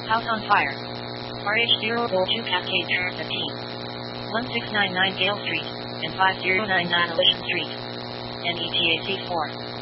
House on fire. RH002 Cascade Terrace 15. 1699 Gale Street, and 5099 Elysian Street. NETAC 4.